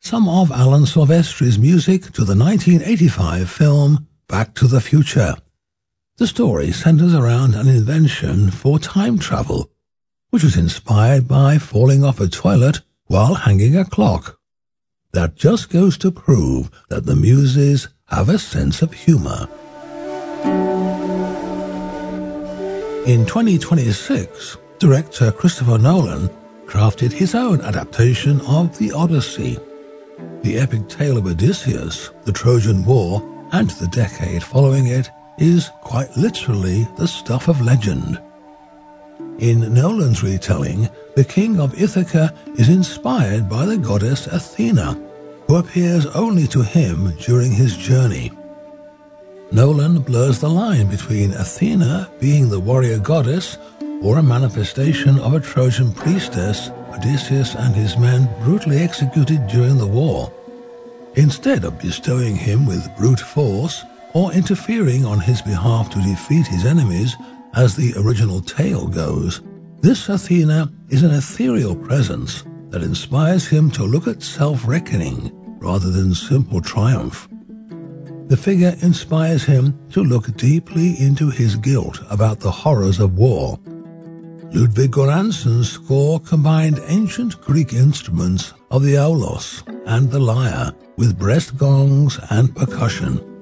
some of Alan Silvestri's music to the 1985 film Back to the Future. The story centers around an invention for time travel, which was inspired by falling off a toilet while hanging a clock. That just goes to prove that the Muses have a sense of humor. In 2026, director Christopher Nolan crafted his own adaptation of the Odyssey. The epic tale of Odysseus, the Trojan War, and the decade following it is quite literally the stuff of legend. In Nolan's retelling, the king of Ithaca is inspired by the goddess Athena, who appears only to him during his journey. Nolan blurs the line between Athena being the warrior goddess or a manifestation of a Trojan priestess Odysseus and his men brutally executed during the war. Instead of bestowing him with brute force or interfering on his behalf to defeat his enemies, as the original tale goes, this Athena is an ethereal presence that inspires him to look at self-reckoning rather than simple triumph. The figure inspires him to look deeply into his guilt about the horrors of war. Ludwig Göransson's score combined ancient Greek instruments of the aulos and the lyre with breast gongs and percussion.